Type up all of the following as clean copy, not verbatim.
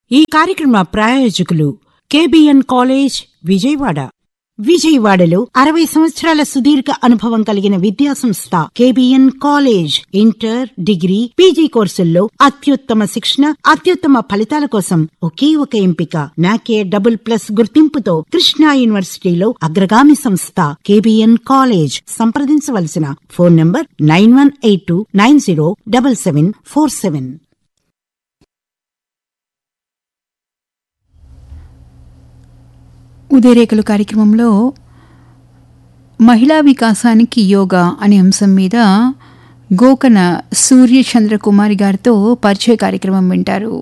ఈ కార్యక్రమ ప్రాయోజకులు KBN college Vijayawada. విజయవాడలో 60 సంవత్సరాల సుదీర్ఘ అనుభవం కలిగిన విద్యాసంస్థ KBN college. Inter, degree, PG కోర్సుల్లో అత్యుత్తమ శిక్షణ, అత్యుత్తమ ఫలితాల కోసం ఒకే ఒక ఎంపిక నాకే AA+ గుర్తింపుతో కృష్ణా యూనివర్సిటీలో అగ్రగామి సంస్థ కేబిఎన్ కాలేజ్. సంప్రదించవలసిన ఫోన్ నంబర్ 9182907747. ఉదయరేఖలు కార్యక్రమంలో మహిళా వికాసానికి యోగా అనే అంశం మీద గోకన సూర్యచంద్రకుమారి గారితో పరిచయ కార్యక్రమం వింటారు.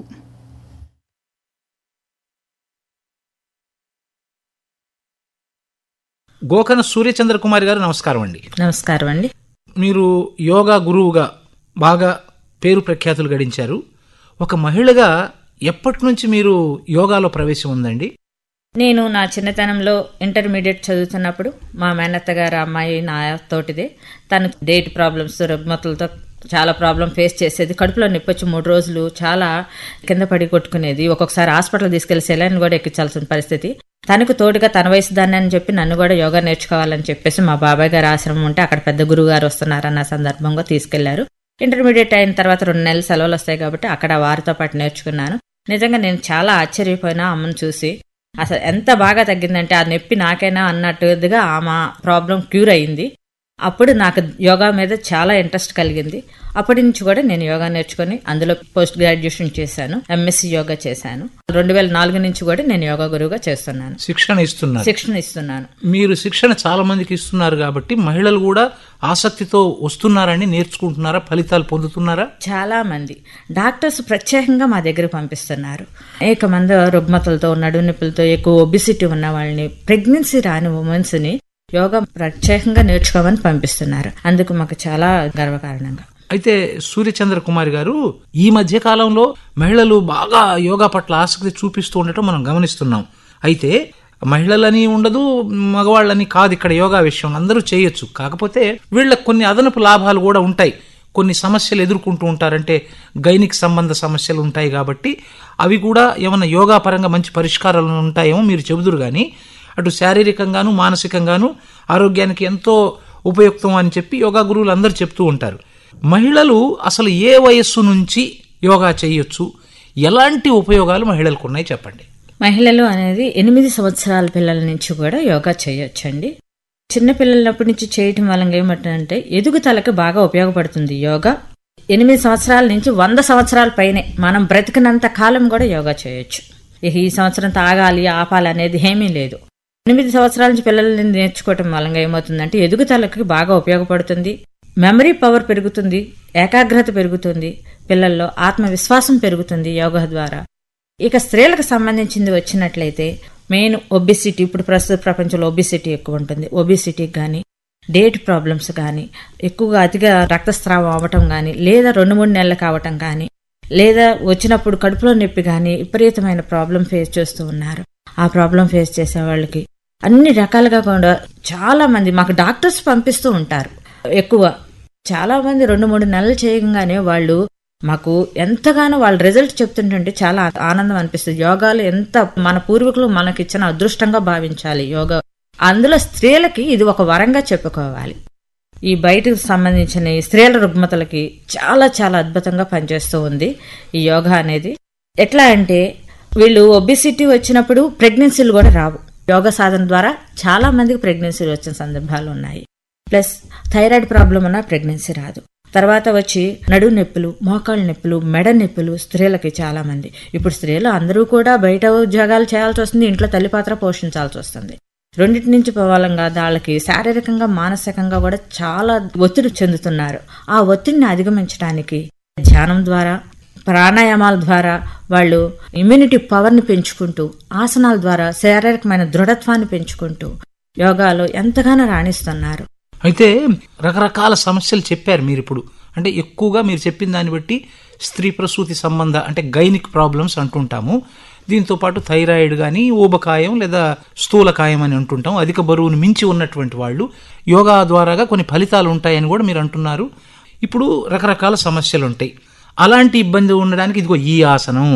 గోకన సూర్యచంద్రకుమారి గారు నమస్కారం అండి. నమస్కారం అండి. మీరు యోగా గురువుగా బాగా పేరు ప్రఖ్యాతులు గడించారు. ఒక మహిళగా ఎప్పటి నుంచి మీరు యోగాలో ప్రవేశం ఉందండి? నేను నా చిన్నతనంలో ఇంటర్మీడియట్ చదువుతున్నప్పుడు మా మేనత్త గారు అమ్మాయి నా తోటిదే. తను డేట్ ప్రాబ్లమ్స్, రుగ్మతలతో చాలా ప్రాబ్లం ఫేస్ చేసేది. కడుపులో నొప్పి వచ్చి 3 రోజులు చాలా కింద పడి కొట్టుకునేది. ఒక్కొక్కసారి హాస్పిటల్ తీసుకెళ్లి సెలైన్ కూడా ఎక్కించాల్సిన పరిస్థితి. తనకు తోడుగా తన వయసు దాన్ని అని చెప్పి నన్ను కూడా యోగా నేర్చుకోవాలని చెప్పేసి మా బాబాయ్ గారు ఆశ్రమం ఉంటే అక్కడ పెద్ద గురువు గారు వస్తున్నారన్న సందర్భంగా తీసుకెళ్లారు. ఇంటర్మీడియట్ అయిన తర్వాత 2 నెలలు సెలవులు వస్తాయి కాబట్టి అక్కడ వారితో పాటు నేర్చుకున్నాను. నిజంగా నేను చాలా ఆశ్చర్యపోయినా అమ్మను చూసి. అసలు ఎంత బాగా తగ్గిందంటే ఆ నొప్పి నాకైనా అన్నట్టుగా ఆమె ప్రాబ్లం క్యూర్ అయింది. అప్పుడు నాకు యోగా మీద చాలా ఇంట్రెస్ట్ కలిగింది. అప్పటి నుంచి కూడా నేను యోగా నేర్చుకుని అందులో పోస్ట్ గ్రాడ్యుయేషన్ చేశాను, ఎంఎస్సి యోగా చేశాను. 2004 నుంచి కూడా నేను యోగా గురువుగా చేస్తున్నాను. శిక్షణ ఇస్తున్నాను. మీరు శిక్షణ చాలా మందికి ఇస్తున్నారు కాబట్టి మహిళలు కూడా ఆసక్తితో వస్తున్నారని నేర్చుకుంటున్నారా? ఫలితాలు పొందుతున్నారా? చాలా మంది డాక్టర్స్ ప్రత్యేకంగా మా దగ్గర పంపిస్తున్నారు. అనేక మంది రుగ్మతలతో, నడుము నొప్పులతో, ఎక్కువ ఒబిసిటీ ఉన్న వాళ్ళని, ప్రెగ్నెన్సీ రాని ఉమెన్స్ ని యోగా ప్రత్యేకంగా నేర్చుకోమని పంపిస్తున్నారు. అందుకు మాకు చాలా గర్వకారణంగా. అయితే సూర్యచంద్ర కుమారి గారు, ఈ మధ్య కాలంలో మహిళలు బాగా యోగా పట్ల ఆసక్తి చూపిస్తూ ఉండటం మనం గమనిస్తున్నాం. అయితే మహిళలని ఉండదు, మగవాళ్ళని కాదు, ఇక్కడ యోగా విషయం అందరూ చేయొచ్చు. కాకపోతే వీళ్ళకి కొన్ని అదనపు లాభాలు కూడా ఉంటాయి. కొన్ని సమస్యలు ఎదుర్కొంటూ ఉంటారంటే గైనిక్ సంబంధ సమస్యలు ఉంటాయి కాబట్టి అవి కూడా ఏమన్నా యోగా పరంగా మంచి పరిష్కారాలు ఉంటాయేమో మీరు చెబుదురు. కానీ అటు శారీరకంగాను మానసికంగాను ఆరోగ్యానికి ఎంతో ఉపయుక్తం అని చెప్పి యోగా గురువులు అందరూ చెప్తూ ఉంటారు. మహిళలు అసలు ఏ వయస్సు నుంచి యోగా చేయొచ్చు, ఎలాంటి ఉపయోగాలు మహిళలకు ఉన్నాయి చెప్పండి. మహిళలు అనేది 8 సంవత్సరాల పిల్లల నుంచి కూడా యోగా చేయొచ్చండి. చిన్న పిల్లలప్పటి నుంచి చేయటం వల్ల ఏమంటే ఎదుగుదలకు బాగా ఉపయోగపడుతుంది యోగా. 8 సంవత్సరాల నుంచి 100 సంవత్సరాల పైనే మనం బ్రతికినంత కాలం కూడా యోగా చేయొచ్చు. ఈ సంవత్సరం తాగాలి ఆపాలి అనేది ఏమీ లేదు. 8 సంవత్సరాల నుంచి పిల్లల్ని నేర్చుకోవటం వల్ల ఏమవుతుందంటే ఎదుగుదలకు బాగా ఉపయోగపడుతుంది. మెమరీ పవర్ పెరుగుతుంది, ఏకాగ్రత పెరుగుతుంది, పిల్లల్లో ఆత్మవిశ్వాసం పెరుగుతుంది యోగా ద్వారా. ఇక స్త్రీలకు సంబంధించింది వచ్చినట్లయితే మెయిన్ ఒబిసిటీ, ఇప్పుడు ప్రస్తుత ప్రపంచంలో ఒబిసిటీ ఎక్కువ ఉంటుంది. ఒబిసిటీకి కానీ, డేట్ ప్రాబ్లమ్స్ కానీ, ఎక్కువగా అతిగా రక్తస్రావం అవ్వటం కానీ, లేదా 2-3 నెలలు కావటం కానీ, లేదా వచ్చినప్పుడు కడుపులో నొప్పి కానీ విపరీతమైన ప్రాబ్లం ఫేస్ చేస్తూ ఉన్నారు. ఆ ప్రాబ్లం ఫేస్ చేసే వాళ్ళకి అన్ని రకాలుగా కూడా చాలా మంది మాకు డాక్టర్స్ పంపిస్తూ ఉంటారు. ఎక్కువ చాలా మంది 2-3 నెలలు చేయగానే వాళ్ళు మాకు ఎంతగానో వాళ్ళ రిజల్ట్ చెప్తుంటే చాలా ఆనందం అనిపిస్తుంది. యోగాలు ఎంత మన పూర్వీకులు మనకిచ్చిన అదృష్టంగా భావించాలి యోగా. అందులో స్త్రీలకి ఇది ఒక వరంగా చెప్పుకోవాలి. ఈ బయటకు సంబంధించిన ఈ స్త్రీల రుగ్మతలకి చాలా చాలా అద్భుతంగా పనిచేస్తూ ఉంది ఈ యోగా అనేది. ఎట్లా అంటే వీళ్ళు ఒబిసిటీ వచ్చినప్పుడు ప్రెగ్నెన్సీలు కూడా రావు. యోగా సాధన ద్వారా చాలా మందికి ప్రెగ్నెన్సీలు వచ్చిన సందర్భాలు ఉన్నాయి. ప్లస్ థైరాయిడ్ ప్రాబ్లం ఉన్న ప్రెగ్నెన్సీ రాదు. తర్వాత వచ్చి నడుము నొప్పులు, మోకాళ్ళ నొప్పులు, మెడ నొప్పులు స్త్రీలకి చాలా మంది. ఇప్పుడు స్త్రీలు అందరూ కూడా బయట ఉద్యోగాలు చేయాల్సి వస్తుంది, ఇంట్లో తల్లి పాత్ర పోషించాల్సి వస్తుంది. రెండింటి నుంచి పోవాలంగా వాళ్ళకి శారీరకంగా మానసికంగా కూడా చాలా ఒత్తిడి చెందుతున్నారు. ఆ ఒత్తిడిని అధిగమించడానికి ధ్యానం ద్వారా, ప్రాణాయామాల ద్వారా వాళ్ళు ఇమ్యూనిటీ పవర్ని పెంచుకుంటూ, ఆసనాల ద్వారా శారీరకమైన దృఢత్వాన్ని పెంచుకుంటూ యోగాలో ఎంతగానో రాణిస్తున్నారు. అయితే రకరకాల సమస్యలు చెప్పారు మీరు ఇప్పుడు. అంటే ఎక్కువగా మీరు చెప్పిన దాన్ని బట్టి స్త్రీ ప్రసూతి సంబంధ అంటే గైనిక్ ప్రాబ్లమ్స్ అంటుంటాము. దీంతో పాటు థైరాయిడ్ కానీ, ఊబకాయం లేదా స్థూలకాయం అని అంటుంటాం. అధిక బరువును మించి ఉన్నటువంటి వాళ్ళు యోగా ద్వారాగా కొన్ని ఫలితాలు ఉంటాయని కూడా మీరు అంటున్నారు. ఇప్పుడు రకరకాల సమస్యలు ఉంటాయి. అలాంటి ఇబ్బంది ఉండడానికి ఇదిగో ఈ ఆసనం,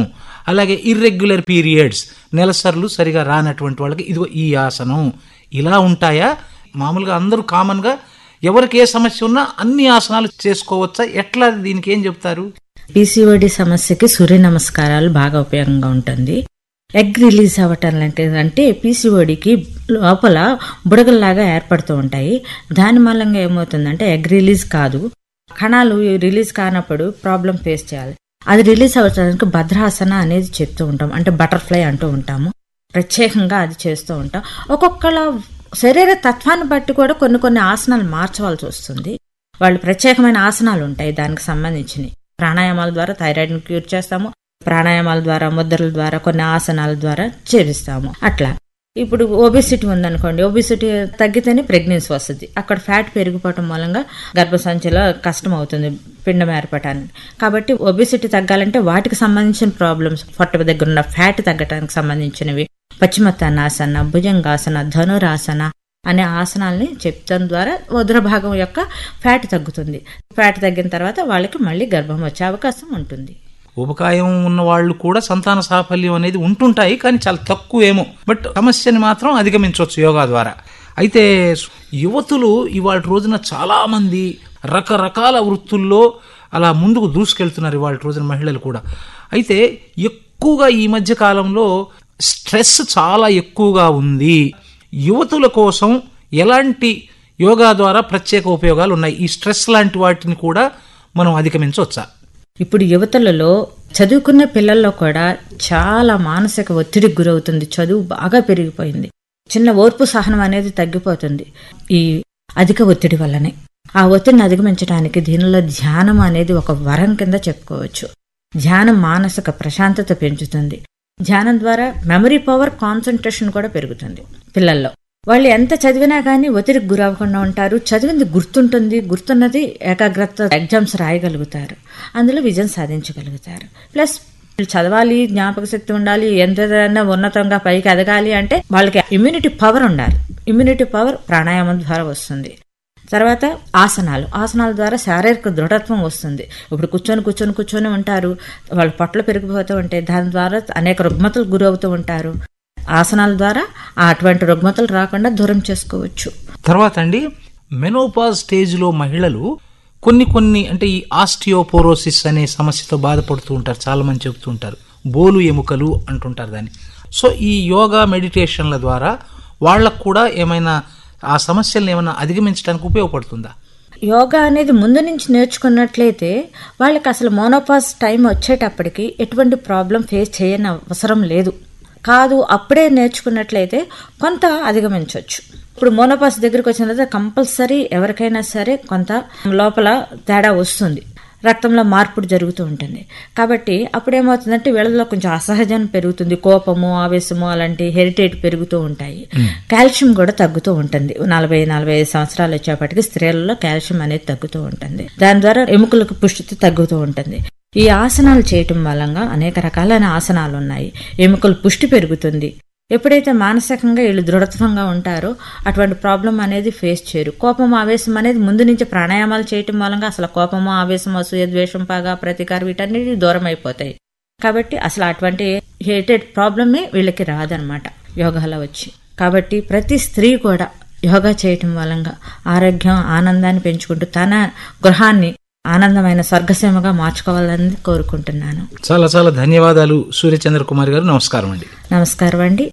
అలాగే ఇర్రెగ్యులర్ పీరియడ్స్, నెలసర్లు సరిగా రానటువంటి వాళ్ళకి ఇదిగో ఈ ఆసనం ఇలా ఉంటాయా? మామూలుగా అందరూ కామన్గా ఎవరికి ఏ సమస్య ఉన్నా అన్ని ఆసనాలు చేసుకోవచ్చా? ఎట్లా, దీనికి ఏం చెప్తారు? పీసీఓడి సమస్యకి సూర్య నమస్కారాలు బాగా ఉపయోగంగా ఉంటుంది. ఎగ్ రిలీజ్ అవ్వటం అంటే పీసీఓడికి లోపల బుడగల్లాగా ఏర్పడుతూ ఉంటాయి. దాని మూలంగా ఏమవుతుందంటే ఎగ్ రిలీజ్ కాదు, కణాలు రిలీజ్ కానప్పుడు ప్రాబ్లం ఫేస్ చేయాలి. అది రిలీజ్ అవ్వడానికి భద్రాసన అనేది చెప్తూ ఉంటాం, అంటే బటర్ఫ్లై అంటూ ఉంటాము. ప్రత్యేకంగా అది చేస్తూ ఉంటాం. ఒక్కొక్కళ్ళ శరీర తత్వాన్ని బట్టి కూడా కొన్ని కొన్ని ఆసనాలు మార్చవలసి వస్తుంది. వాళ్ళు ప్రత్యేకమైన ఆసనాలు ఉంటాయి దానికి సంబంధించినవి. ప్రాణాయామాల ద్వారా థైరాయిడ్ని క్యూర్ చేస్తాము, ప్రాణాయామాల ద్వారా, ముద్రల ద్వారా, కొన్ని ఆసనాల ద్వారా చేపిస్తాము. అట్లా ఇప్పుడు ఒబెసిటీ ఉందనుకోండి, ఒబెసిటీ తగ్గితేనే ప్రెగ్నెన్సీ వస్తుంది. అక్కడ ఫ్యాట్ పెరిగిపోవటం మూలంగా గర్భసంచిలో కష్టం అవుతుంది పిండం ఏర్పడటానికి. కాబట్టి ఒబెసిటీ తగ్గాలంటే వాటికి సంబంధించిన ప్రాబ్లమ్స్, పొట్ట దగ్గర ఉన్న ఫ్యాట్ తగ్గడానికి సంబంధించినవి పశ్చిమోత్తానాసన, భుజంగాసన, ధనురాసన అనే ఆసనాల్ని చెప్తాం ద్వారా ఉదర భాగం యొక్క ఫ్యాట్ తగ్గుతుంది. ఫ్యాట్ తగ్గిన తర్వాత వాళ్ళకి మళ్ళీ గర్భం వచ్చే అవకాశం ఉంటుంది. ఉపకాయం ఉన్న వాళ్ళు కూడా సంతాన సాఫల్యం అనేది ఉంటుంటాయి, కానీ చాలా తక్కువేమో. బట్ సమస్యని మాత్రం అధిగమించవచ్చు యోగా ద్వారా. అయితే యువతులు ఇవాళ రోజున చాలా మంది రకరకాల వృత్తుల్లో అలా ముందుకు దూసుకెళ్తున్నారు ఇవాళ రోజున మహిళలు కూడా. అయితే ఎక్కువగా ఈ మధ్య కాలంలో స్ట్రెస్ చాలా ఎక్కువగా ఉంది. యువతుల కోసం ఎలాంటి యోగా ద్వారా ప్రత్యేక ఉపయోగాలు ఉన్నాయి? ఈ స్ట్రెస్ లాంటి వాటిని కూడా మనం అధిగమించవచ్చా? ఇప్పుడు యువతలలో చదువుకున్న పిల్లల్లో కూడా చాలా మానసిక ఒత్తిడికి గురవుతుంది. చదువు బాగా పెరిగిపోయింది. చిన్న ఓర్పు సహనం అనేది తగ్గిపోతుంది ఈ అధిక ఒత్తిడి వల్లనే. ఆ ఒత్తిడిని అధిగమించడానికి దీనిలో ధ్యానం అనేది ఒక వరం కింద చెప్పుకోవచ్చు. ధ్యానం మానసిక ప్రశాంతత పెంచుతుంది. ధ్యానం ద్వారా మెమరీ పవర్, కాన్సన్ట్రేషన్ కూడా పెరుగుతుంది పిల్లల్లో. వాళ్ళు ఎంత చదివినా కానీ ఒత్తిడికి గురవ్వకుండా ఉంటారు. చదివింది గుర్తుంటుంది, గుర్తున్నది ఏకాగ్రత ఎగ్జామ్స్ రాయగలుగుతారు, అందులో విజయం సాధించగలుగుతారు. ప్లస్ చదవాలి, జ్ఞాపక శక్తి ఉండాలి, ఎంతైనా ఉన్నతంగా పైకి ఎదగాలి అంటే వాళ్ళకి ఇమ్యూనిటీ పవర్ ఉండాలి. ఇమ్యూనిటీ పవర్ ప్రాణాయామం ద్వారా వస్తుంది. తర్వాత ఆసనాల ద్వారా శారీరక దృఢత్వం వస్తుంది. ఇప్పుడు కూర్చొని ఉంటారు, వాళ్ళ పొట్టలు పెరిగిపోతూ ఉంటాయి, దాని ద్వారా అనేక రుగ్మతలు గురవుతూ ఉంటారు. ఆసనాల ద్వారా అటువంటి రుగ్మతలు రాకుండా దూరం చేసుకోవచ్చు. తర్వాత అండి, మెనోపాజ్ స్టేజ్లో మహిళలు కొన్ని అంటే ఈ ఆస్టియోపోరోసిస్ అనే సమస్యతో బాధపడుతూ ఉంటారు. చాలా మంది చెబుతూ ఉంటారు, బోలు ఎముకలు అంటుంటారు దాన్ని. సో ఈ యోగా మెడిటేషన్ల ద్వారా వాళ్ళకు కూడా ఏమైనా ఆ సమస్యలను ఏమైనా అధిగమించడానికి ఉపయోగపడుతుందా? యోగా అనేది ముందు నుంచి నేర్చుకున్నట్లయితే వాళ్ళకి అసలు మోనోపాజ్ టైం వచ్చేటప్పటికి ఎటువంటి ప్రాబ్లం ఫేస్ చేయని అవసరం లేదు. కాదు, అప్పుడే నేర్చుకున్నట్లయితే కొంత అధిగమించవచ్చు. ఇప్పుడు మోనోపాజ్ దగ్గరికి వచ్చిన తర్వాత కంపల్సరీ ఎవరికైనా సరే కొంత లోపల తేడా వస్తుంది, రక్తంలో మార్పుడు జరుగుతూ ఉంటుంది. కాబట్టి అప్పుడేమవుతుందంటే వీళ్ళలో కొంచెం అసహజం పెరుగుతుంది, కోపము, ఆవేశము అలాంటి హెరిటేట్ పెరుగుతూ ఉంటాయి. కాల్షియం కూడా తగ్గుతూ ఉంటుంది. 40-45 సంవత్సరాలు వచ్చేప్పటికి స్త్రీలలో కాల్షియం అనేది తగ్గుతూ ఉంటుంది. దాని ద్వారా ఎముకలకు పుష్టి తగ్గుతూ ఉంటుంది. ఈ ఆసనాలు చేయటం వల్ల అనేక రకాలైన ఆసనాలు ఉన్నాయి. ఎముకలు పుష్టి పెరుగుతుంది. ఎప్పుడైతే మానసికంగా వీళ్ళు దృఢత్వంగా ఉంటారో అటువంటి ప్రాబ్లం అనేది ఫేస్ చేయరు. కోపం, ఆవేశం అనేది ముందు నుంచి ప్రాణాయామాలు చేయటం మూలంగా అసలు కోపము, ఆవేశం, అసూయ, ద్వేషం, పగ, ప్రతీకారం వీటన్నిటి దూరం అయిపోతాయి. కాబట్టి అసలు అటువంటి హేటెడ్ ప్రాబ్లమే వీళ్ళకి రాదనమాట యోగాలో వచ్చి. కాబట్టి ప్రతి స్త్రీ కూడా యోగా చేయటం వల్ల ఆరోగ్యం, ఆనందాన్ని పెంచుకుంటూ తన గృహాన్ని ఆనందమైన స్వర్గసీమగా మార్చుకోవాలని కోరుకుంటున్నాను. చాలా చాలా ధన్యవాదాలు సూర్యచంద్ర కుమారి గారు. నమస్కారం అండి. నమస్కారం అండి.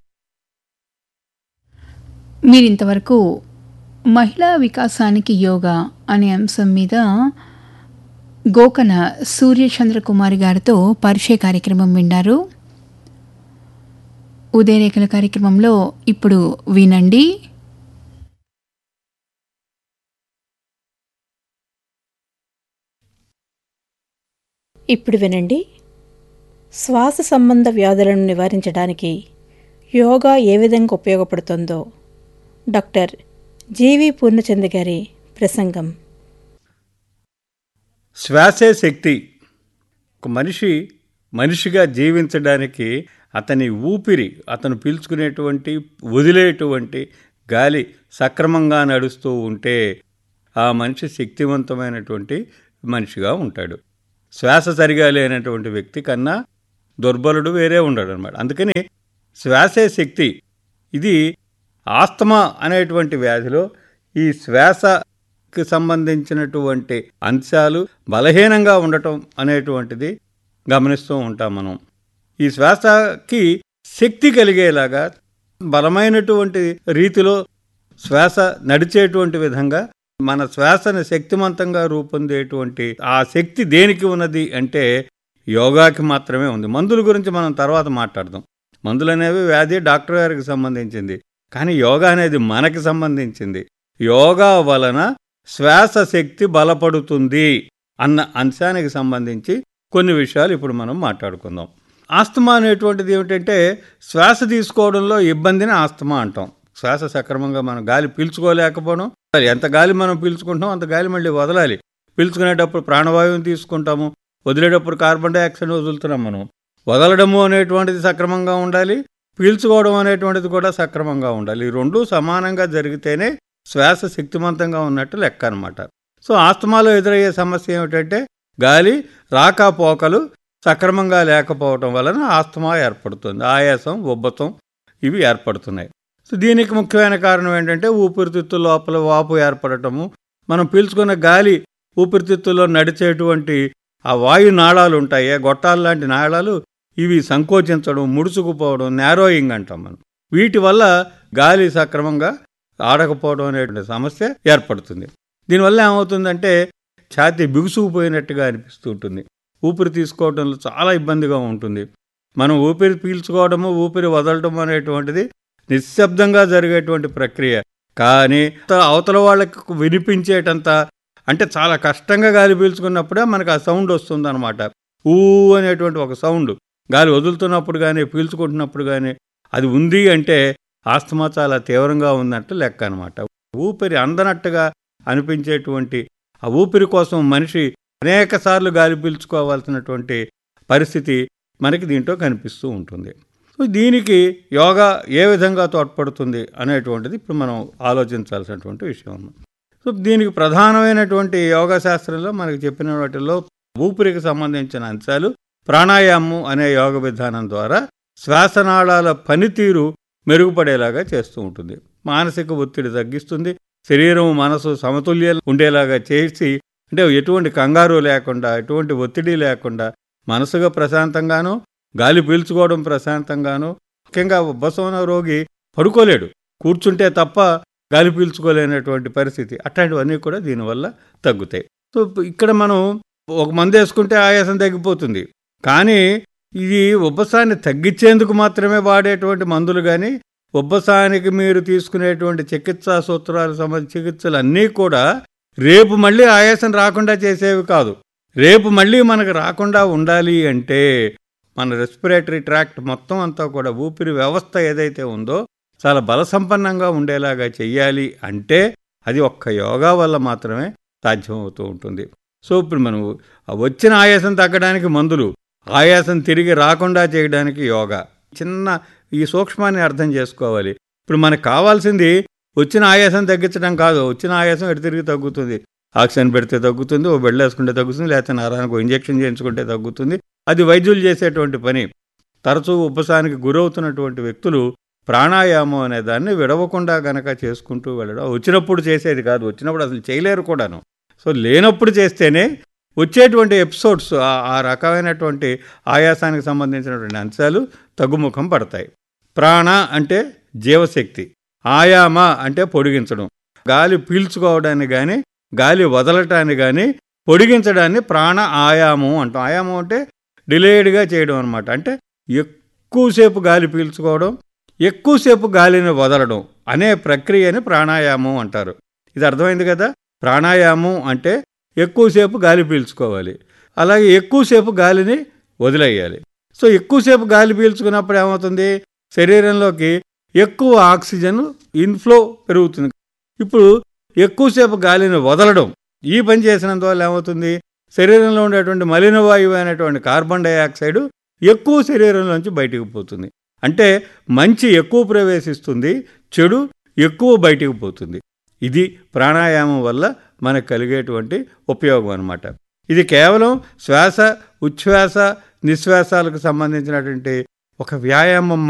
మీరింతవరకు మహిళా వికాసానికి యోగా అనే అంశం మీద గోకన సూర్యచంద్ర కుమారి గారితో పరిచయ కార్యక్రమం విన్నారు. ఉదయరేఖల కార్యక్రమంలో ఇప్పుడు వినండి, ఇప్పుడు వినండి, శ్వాస సంబంధ వ్యాధులను నివారించడానికి యోగా ఏ విధంగా ఉపయోగపడుతుందో డాక్టర్ జీవి పూర్ణచంద్ర గారి ప్రసంగం. శ్వాసే శక్తి. ఒక మనిషిగా జీవించడానికి అతని ఊపిరి, అతను పీల్చుకునేటువంటి, వదిలేటువంటి గాలి సక్రమంగా నడుస్తూ ఉంటే ఆ మనిషి శక్తివంతమైనటువంటి మనిషిగా ఉంటాడు. శ్వాస సరిగా లేనటువంటి వ్యక్తి కన్నా దుర్బలుడు వేరే ఉండడు అనమాట. అందుకని శ్వాసే శక్తి. ఇది ఆస్తమా అనేటువంటి వ్యాధిలో ఈ శ్వాసకి సంబంధించినటువంటి అంశాలు బలహీనంగా ఉండటం అనేటువంటిది గమనిస్తూ ఉంటాం మనం. ఈ శ్వాసకి శక్తి కలిగేలాగా బలమైనటువంటి రీతిలో శ్వాస నడిచేటువంటి విధంగా మన శ్వాసను శక్తివంతంగా రూపొందేటువంటి ఆ శక్తి దేనికి ఉన్నది అంటే యోగాకి మాత్రమే ఉంది. మందుల గురించి మనం తర్వాత మాట్లాడదాం. మందులు అనేవి వ్యాధి డాక్టర్ గారికి సంబంధించింది, కానీ యోగా అనేది మనకి సంబంధించింది. యోగా వలన శ్వాస శక్తి బలపడుతుంది అన్న అంశానికి సంబంధించి కొన్ని విషయాలు ఇప్పుడు మనం మాట్లాడుకుందాం. ఆస్తమా అనేటువంటిది ఏమిటంటే శ్వాస తీసుకోవడంలో ఇబ్బందిని ఆస్తమా అంటాం. శ్వాస సక్రమంగా మనం గాలి పీల్చుకోలేకపోవడం, ఎంత గాలి మనం పీల్చుకుంటాం అంత గాలి మళ్ళీ వదలాలి. పీల్చుకునేటప్పుడు ప్రాణవాయువుని తీసుకుంటాము, వదిలేటప్పుడు కార్బన్ డైఆక్సైడ్ వదులుతున్నాం మనం. వదలడము అనేటువంటిది సక్రమంగా ఉండాలి, పీల్చుకోవడం అనేటువంటిది కూడా సక్రమంగా ఉండాలి. ఈ రెండూ సమానంగా జరిగితేనే శ్వాస శక్తివంతంగా ఉన్నట్టు లెక్క అనమాట. సో ఆస్తమాలో ఎదురయ్యే సమస్య ఏమిటంటే గాలి రాకపోకలు సక్రమంగా లేకపోవడం వలన ఆస్తమా ఏర్పడుతుంది. ఆయాసం, ఉబ్బసం ఇవి ఏర్పడుతున్నాయి. సో దీనికి ముఖ్యమైన కారణం ఏంటంటే ఊపిరితిత్తుల లోపల వాపు ఏర్పడటము, మనం పీల్చుకున్న గాలి ఊపిరితిత్తుల్లో నడిచేటువంటి ఆ వాయు నాళాలు ఉంటాయి, గొట్టాలు లాంటి నాళాలు, ఇవి సంకోచించడం, ముడుచుకుపోవడం, నారోయింగ్ అంటాం మనం. వీటి వల్ల గాలి సక్రమంగా ఆడకపోవడం అనేటువంటి సమస్య ఏర్పడుతుంది. దీనివల్ల ఏమవుతుందంటే ఛాతీ బిగుసుకుపోయినట్టుగా అనిపిస్తూ ఉంటుంది, ఊపిరి తీసుకోవడంలో చాలా ఇబ్బందిగా ఉంటుంది. మనం ఊపిరి పీల్చుకోవడము, ఊపిరి వదలడం అనేటువంటిది నిశ్శబ్దంగా జరిగేటువంటి ప్రక్రియ. కానీ అవతల వాళ్ళకి వినిపించేటంత, అంటే చాలా కష్టంగా గాలి పీల్చుకున్నప్పుడే మనకు ఆ సౌండ్ వస్తుంది అనమాట. ఊ అనేటువంటి ఒక సౌండ్ గాలి వదులుతున్నప్పుడు కానీ పీల్చుకుంటున్నప్పుడు కానీ అది ఉంది అంటే ఆస్తమా చాలా తీవ్రంగా ఉన్నట్టు లెక్క అనమాట. ఊపిరి అందనట్టుగా అనిపించేటువంటి ఆ ఊపిరి కోసం మనిషి అనేక సార్లు గాలి పీల్చుకోవాల్సినటువంటి పరిస్థితి మనకి దీంట్లో కనిపిస్తూ ఉంటుంది. సో దీనికి యోగా ఏ విధంగా తోడ్పడుతుంది అనేటువంటిది ఇప్పుడు మనం ఆలోచించాల్సినటువంటి విషయం. సో దీనికి ప్రధానమైనటువంటి యోగా శాస్త్రంలో మనకి చెప్పిన వాటిల్లో ఊపిరికి సంబంధించిన అంశాలు ప్రాణాయామం అనే యోగ విధానం ద్వారా శ్వాసనాళాల పనితీరు మెరుగుపడేలాగా చేస్తూ ఉంటుంది. మానసిక ఒత్తిడి తగ్గిస్తుంది, శరీరం మనసు సమతుల్యం ఉండేలాగా చేసి, అంటే ఎటువంటి కంగారు లేకుండా, ఎటువంటి ఒత్తిడి లేకుండా మనసుగా ప్రశాంతంగాను, గాలి పీల్చుకోవడం ప్రశాంతంగాను. ముఖ్యంగా ఉబ్బసం రోగి పడుకోలేడు, కూర్చుంటే తప్ప గాలి పీల్చుకోలేనటువంటి పరిస్థితి, అట్లాంటివన్నీ కూడా దీనివల్ల తగ్గుతాయి. సో ఇక్కడ మనం ఒక మందు వేసుకుంటే ఆయాసం తగ్గిపోతుంది, కానీ ఇది ఉబ్బసాన్ని తగ్గించేందుకు మాత్రమే వాడేటువంటి మందులు. కానీ ఉబ్బసానికి మీరు తీసుకునేటువంటి చికిత్సా సూత్రాలకు సంబంధించిన చికిత్సలు అన్నీ కూడా రేపు మళ్ళీ ఆయాసం రాకుండా చేసేవి కాదు. రేపు మళ్ళీ మనకు రాకుండా ఉండాలి అంటే మన రెస్పిరేటరీ ట్రాక్ట్ మొత్తం అంతా కూడా ఊపిరి వ్యవస్థ ఏదైతే ఉందో చాలా బలసంపన్నంగా ఉండేలాగా చెయ్యాలి అంటే అది ఒక్క యోగా వల్ల మాత్రమే సాధ్యమవుతూ ఉంటుంది. సో ఇప్పుడు మనం వచ్చిన ఆయాసం తగ్గడానికి మందులు, ఆయాసం తిరిగి రాకుండా చేయడానికి యోగా. చిన్న ఈ సూక్ష్మాన్ని అర్థం చేసుకోవాలి. ఇప్పుడు మనకు కావాల్సింది వచ్చిన ఆయాసం తగ్గించడం కాదు, వచ్చిన ఆయాసం ఎటు తిరిగి తగ్గుతుంది. ఆక్సిజన్ పెడితే తగ్గుతుంది, ఓ బెడ్ వేసుకుంటే తగ్గుతుంది, లేకపోతే నరానికి ఇంజెక్షన్ చేయించుకుంటే తగ్గుతుంది. అది వైద్యులు చేసేటువంటి పని. తరచూ ఉబ్బసానికి గురవుతున్నటువంటి వ్యక్తులు ప్రాణాయామం అనే దాన్ని విడవకుండా గనక చేసుకుంటూ వెళ్ళడం, వచ్చినప్పుడు చేసేది కాదు, వచ్చినప్పుడు అసలు చేయలేరు కూడాను. సో లేనప్పుడు చేస్తేనే వచ్చేటువంటి ఎపిసోడ్స్, ఆ రకమైనటువంటి ఆయాసానికి సంబంధించినటువంటి అంశాలు తగ్గుముఖం పడతాయి. ప్రాణ అంటే జీవశక్తి, ఆయామ అంటే పొడిగించడం. గాలి పీల్చుకోవడాన్ని కానీ గాలి వదలటాన్ని కానీ పొడిగించడాన్ని ప్రాణ ఆయామం అంటాం. ఆయామం అంటే డిలేడ్గా చేయడం అనమాట. అంటే ఎక్కువసేపు గాలి పీల్చుకోవడం, ఎక్కువసేపు గాలిని వదలడం అనే ప్రక్రియని ప్రాణాయామం అంటారు. ఇది అర్థమైంది కదా. ప్రాణాయామం అంటే ఎక్కువసేపు గాలి పీల్చుకోవాలి, అలాగే ఎక్కువసేపు గాలిని వదిలేయాలి. సో ఎక్కువసేపు గాలి పీల్చుకున్నప్పుడు ఏమవుతుంది, శరీరంలోకి ఎక్కువ ఆక్సిజన్ ఇన్ఫ్లో పెరుగుతుంది. ఇప్పుడు ఎక్కువసేపు గాలిని వదలడం, ఈ పని చేసినందువల్ల ఏమవుతుంది, శరీరంలో ఉండేటువంటి మలినవాయువు అయినటువంటి కార్బన్ డైఆక్సైడ్ ఎక్కువ శరీరంలోంచి బయటికి పోతుంది. అంటే మంచి ఎక్కువ ప్రవేశిస్తుంది, చెడు ఎక్కువ బయటికి పోతుంది. ఇది ప్రాణాయామం వల్ల మనకు కలిగేటువంటి ఉపయోగం అన్నమాట. ఇది కేవలం శ్వాస ఉచ్ఛ్వాస నిశ్వాసాలకు సంబంధించినటువంటి ఒక వ్యాయామం